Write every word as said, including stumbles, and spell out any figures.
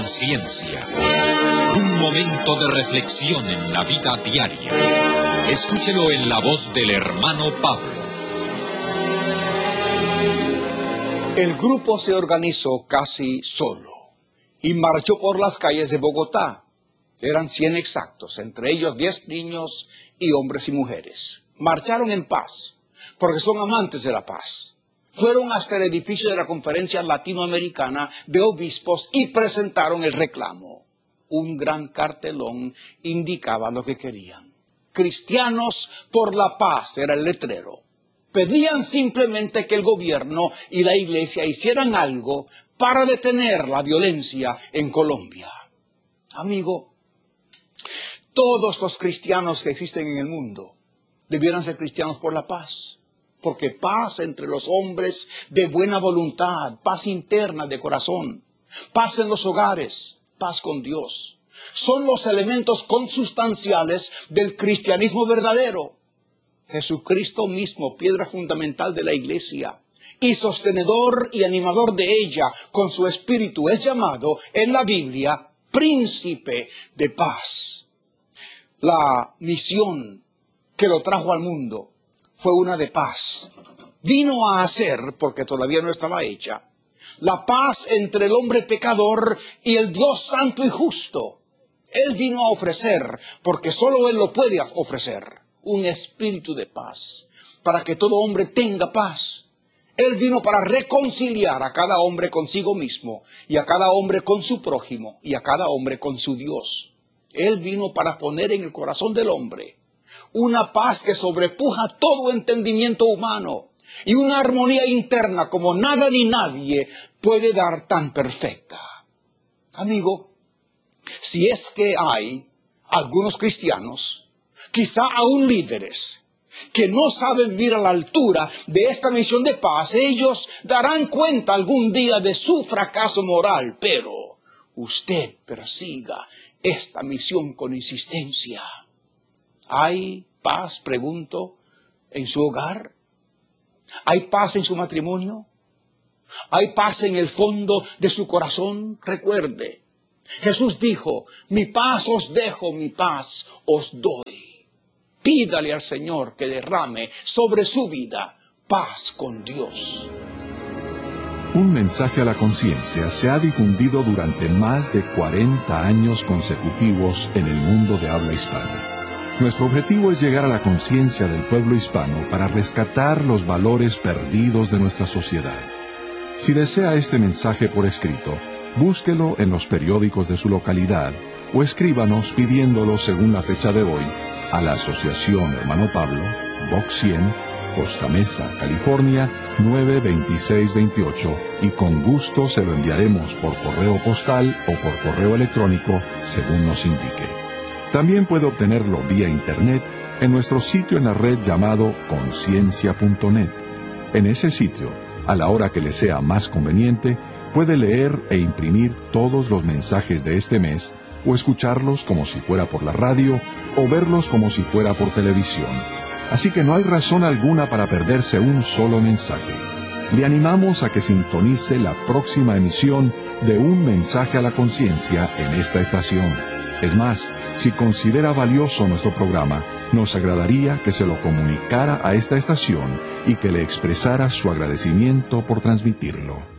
Ciencia. Un momento de reflexión en la vida diaria. Escúchelo en la voz del hermano Pablo. El grupo se organizó casi solo y marchó por las calles de Bogotá. Eran cien exactos, entre ellos diez niños y hombres y mujeres. Marcharon en paz, porque son amantes de la paz. Fueron hasta el edificio de la Conferencia Latinoamericana de Obispos y presentaron el reclamo. Un gran cartelón indicaba lo que querían. Cristianos por la paz era el letrero. Pedían simplemente que el gobierno y la iglesia hicieran algo para detener la violencia en Colombia. Amigo, todos los cristianos que existen en el mundo debieran ser cristianos por la paz. Porque paz entre los hombres de buena voluntad, paz interna de corazón, paz en los hogares, paz con Dios, son los elementos consustanciales del cristianismo verdadero. Jesucristo mismo, piedra fundamental de la iglesia, y sostenedor y animador de ella con su espíritu, es llamado en la Biblia príncipe de paz. La misión que lo trajo al mundo fue una de paz. Vino a hacer, porque todavía no estaba hecha, la paz entre el hombre pecador y el Dios santo y justo. Él vino a ofrecer, porque solo Él lo puede ofrecer, un espíritu de paz, para que todo hombre tenga paz. Él vino para reconciliar a cada hombre consigo mismo, y a cada hombre con su prójimo, y a cada hombre con su Dios. Él vino para poner en el corazón del hombre una paz que sobrepuja todo entendimiento humano y una armonía interna como nada ni nadie puede dar tan perfecta. Amigo, si es que hay algunos cristianos, quizá aún líderes, que no saben vivir a la altura de esta misión de paz, ellos darán cuenta algún día de su fracaso moral, pero usted persiga esta misión con insistencia. ¿Hay paz, pregunto, en su hogar? ¿Hay paz en su matrimonio? ¿Hay paz en el fondo de su corazón? Recuerde, Jesús dijo, mi paz os dejo, mi paz os doy. Pídale al Señor que derrame sobre su vida paz con Dios. Un mensaje a la conciencia se ha difundido durante más de cuarenta años consecutivos en el mundo de habla hispana. Nuestro objetivo es llegar a la conciencia del pueblo hispano para rescatar los valores perdidos de nuestra sociedad. Si desea este mensaje por escrito, búsquelo en los periódicos de su localidad o escríbanos pidiéndolo según la fecha de hoy a la Asociación Hermano Pablo, Box cien, Costa Mesa, California, nueve dos seis dos ocho, y con gusto se lo enviaremos por correo postal o por correo electrónico según nos indique. También puede obtenerlo vía internet en nuestro sitio en la red llamado conciencia punto net. En ese sitio, a la hora que le sea más conveniente, puede leer e imprimir todos los mensajes de este mes, o escucharlos como si fuera por la radio, o verlos como si fuera por televisión. Así que no hay razón alguna para perderse un solo mensaje. Le animamos a que sintonice la próxima emisión de Un Mensaje a la Conciencia en esta estación. Es más, si considera valioso nuestro programa, nos agradaría que se lo comunicara a esta estación y que le expresara su agradecimiento por transmitirlo.